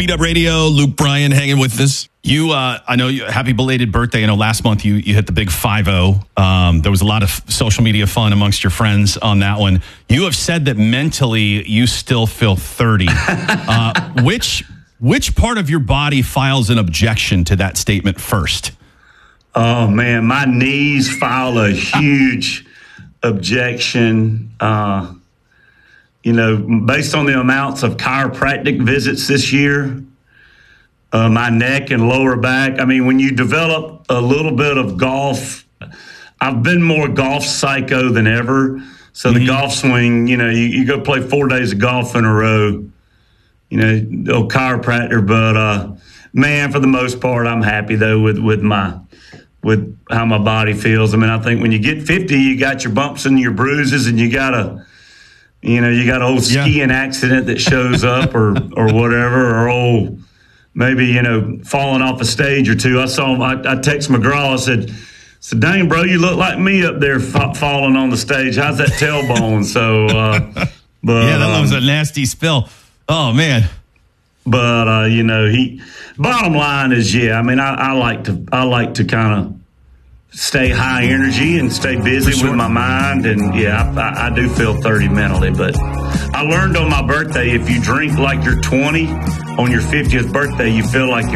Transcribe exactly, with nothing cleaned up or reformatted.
Beat Up Radio, Luke Bryan hanging with us. You, uh, I know, you, happy belated birthday. I know last month you you hit the big five oh. Um, there was a lot of social media fun amongst your friends on that one. You have said that mentally you still feel thirty. uh, which which part of your body files an objection to that statement first? Oh, man, my knees file a huge objection. Uh, you know, based on the amounts of chiropractic visits this year, uh, my neck and lower back. I mean, when you develop a little bit of golf, I've been more golf psycho than ever. So mm-hmm. the golf swing, you know, you, you go play four days of golf in a row, you know, old chiropractor. But, uh, man, for the most part, I'm happy, though, with, with my with how my body feels. I mean, I think when you get fifty, you got your bumps and your bruises, and you got a, you know, you got an old skiing yeah. accident that shows up or or whatever, or old maybe, you know, falling off a stage or two. I saw, I, I text McGraw, I said, so dang, bro, you look like me up there fa- falling on the stage. How's that tailbone? So, uh, but yeah, that um, was a nasty spill. Oh, man. But, uh, you know, he, bottom line is, yeah, I mean, I, I like to, I like to kind of stay high energy and stay busy sure. with my mind. And yeah, I, I do feel thirty mentally, but I learned on my birthday, if you drink like you're twenty on your fiftieth birthday, you feel like you're